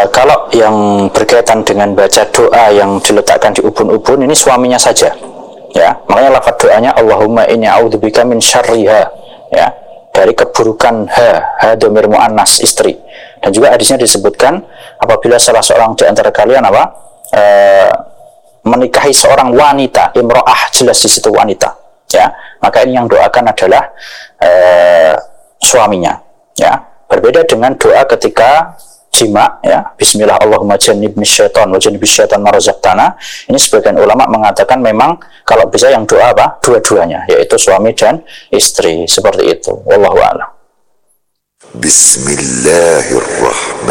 Kalau yang berkaitan dengan baca doa yang diletakkan di ubun-ubun, ini suaminya saja, ya. Makanya lafaz doanya Allahumma inni a'udzubika min syarriha, ya, dari keburukan dhamir muannas, istri. Dan juga hadisnya disebutkan apabila salah seorang di antara kalian menikahi seorang wanita, imro'ah, jelas di situ wanita, ya, maka ini yang doakan adalah suaminya, ya. Berbeda dengan doa ketika jima, ya, bismillah Allahumma jannibni syaitan wa jannibis syaitan ma razaqtana. Ini sebagian ulama mengatakan memang kalau bisa yang doa dua-duanya, yaitu suami dan istri, seperti itu. Wallahu a'lam. Bismillahirrahmanirrahim.